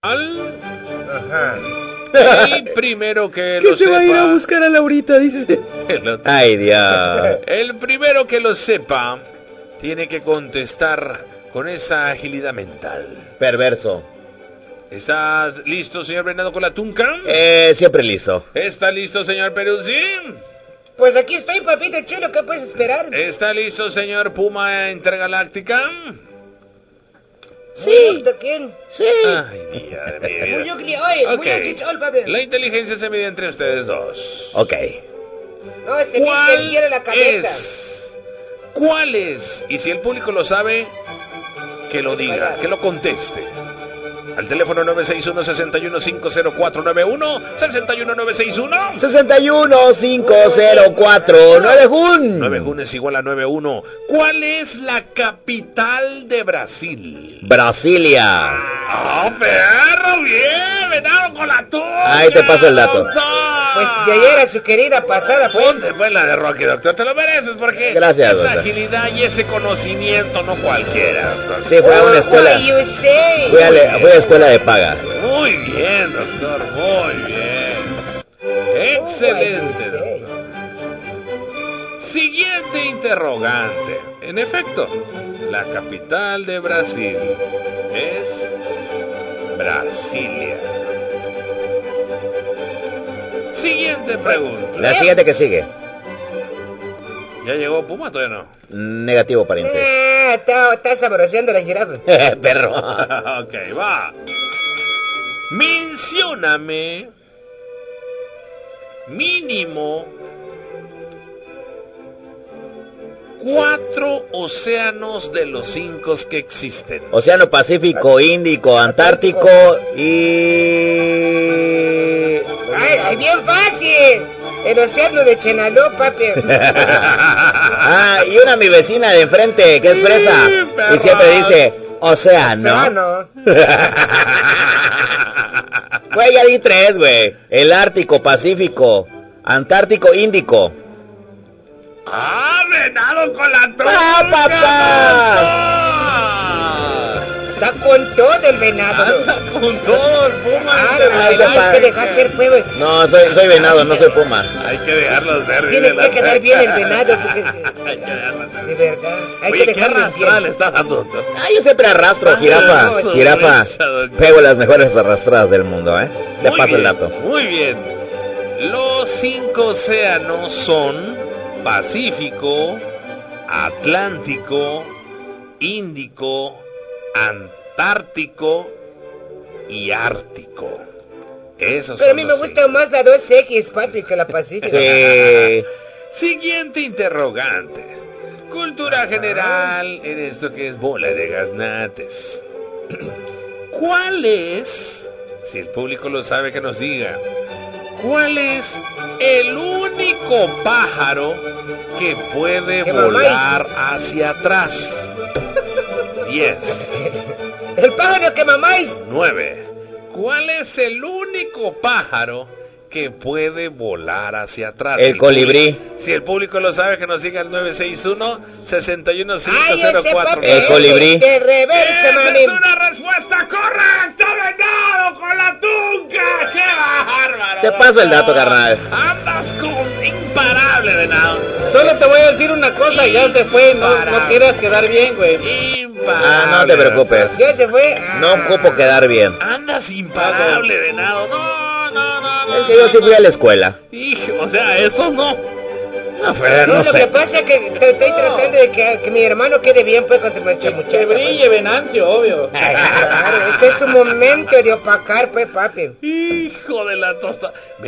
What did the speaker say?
Ajá. El primero que lo se sepa. va a ir a buscar a Laurita, dice. Ay, Dios. El primero que lo sepa tiene que contestar con esa agilidad mental. Perverso. ¿Está listo, señor Venado con la tunca? Siempre listo. ¿Está listo, señor Peruzzi? Pues aquí estoy, papito chulo, ¿qué puedes esperar? ¿Está listo, señor Puma Intergaláctica? Sí. ¿Quién? Sí. Ay, Dios de mi vida. Muy Ok. achichol, papi. La inteligencia se mide entre ustedes dos. Ok. No, se me hicieron la cabeza. ¿Cuál es? Y si el público lo sabe, que lo diga, que lo conteste. Al teléfono 961-61-50491, 61961. 61-504, 9 Jun. 9 Jun es igual a 91. ¿Cuál es la capital de Brasil? Brasilia. ¡Ah, perro! ¡Bien! ¡Venado con la tuya! Ahí te paso el dato. Doctor. Pues de ayer a su querida pasada, pues. Ponte pues la de Rocky, doctor. Te lo mereces porque Gracias, esa doctor. agilidad y ese conocimiento no cualquiera, doctor. Sí, fue a una escuela. What you say? Fui a escuela de paga. Muy bien, doctor. Muy bien. Excelente, What you say? doctor. Siguiente interrogante. En efecto, la capital de Brasil es Brasilia. Siguiente pregunta. La siguiente que sigue. ¿Ya llegó Puma? Todavía no. Negativo, pariente. Está sabroseando la jirafa. Perro. Ok, va. Mencióname mínimo 4 océanos de los 5 que existen. Océano Pacífico, Índico, Antártico y... Ay, bien fácil. El océano de Chenaló, papi. Y una mi vecina de enfrente que es fresa y siempre dice océano. Océano. Güey, ya di 3, güey. El Ártico, Pacífico, Antártico, Índico. ¡Ah, venado con la tuya! papá! Está con todo el venado. Anda con todos, Puma. Hay que dejar ser pueblo. No, soy venado, no soy puma. Hay que dejarlos ver. Tiene que quedar bien el venado. Porque, Hay que dejarlos ver. de verdad. Hay Oye, que ¿qué dejarlo arrastrada le bien. está dando, doctor? Yo siempre arrastro, jirafa. eso, Jirafa. doctor. Pego las mejores arrastradas del mundo, ¿eh? Te Muy paso el bien, dato. Muy bien. Los 5 océanos son Pacífico, Atlántico, Índico, Antártico y Ártico. Esos Pero a son mí me los gusta 5. más la 2X, papi, que la Pacífica. Sí. Siguiente interrogante. Cultura general en esto que es bola de gaznates. ¿Cuál es, si el público lo sabe que nos diga, cuál es el único pájaro que puede ¿Qué volar hacia atrás? 10, El pájaro que mamáis. 9. ¿Cuál es el único pájaro que puede volar hacia atrás? El colibrí. Si el público lo sabe, que nos siga al 961-61504. Ay, ese papi. El colibrí. De reversa, ¡Esa mami. es una respuesta correcta, venado, con la tunca! ¡Qué bárbaro! Te paso el dato, carnal. Andas con imparable, venado. Solo te voy a decir una cosa, ya se fue, no quieras quedar bien, güey. Imparable. No te preocupes. Ya se fue. No ocupo quedar bien. Andas imparable, venado. No. Es que yo sí fui a la escuela. Hijo, o sea, eso no. No, pero No, no lo que sé. pasa es que estoy tratando de que mi hermano quede bien, pues, con tu muchacha. Que brille Venancio, obvio. Claro, este es su momento de opacar, pues, papi. Hijo de la tosta.